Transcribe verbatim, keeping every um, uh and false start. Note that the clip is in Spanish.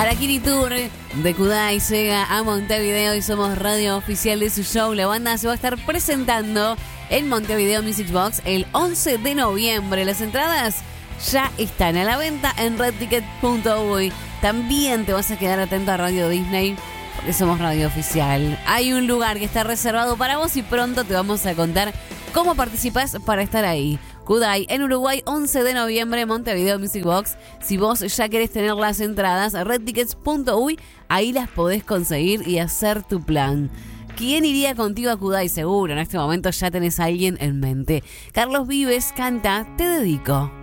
Harakiri Tour de Kudai llega a Montevideo y somos radio oficial de su show. La banda se va a estar presentando en Montevideo Music Box el once de noviembre. Las entradas ya están a la venta en red ticket punto uy. También te vas a quedar atento a Radio Disney porque somos radio oficial. Hay un lugar que está reservado para vos y pronto te vamos a contar cómo participás para estar ahí. Kudai en Uruguay, once de noviembre, Montevideo Music Box. Si vos ya querés tener las entradas, red tickets punto uy, ahí las podés conseguir y hacer tu plan. ¿Quién iría contigo a Kudai? Seguro, en este momento ya tenés a alguien en mente. Carlos Vives canta Te Dedico.